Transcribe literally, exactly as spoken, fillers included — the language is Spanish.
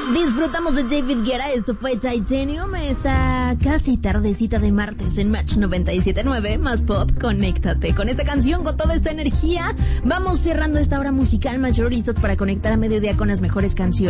Disfrutamos de David Guetta, esto fue Titanium, esta casi tardecita de martes en Match noventa y siete punto nueve, más pop, conéctate. Con esta canción, con toda esta energía, vamos cerrando esta hora musical mayor, listos para conectar a mediodía con las mejores canciones.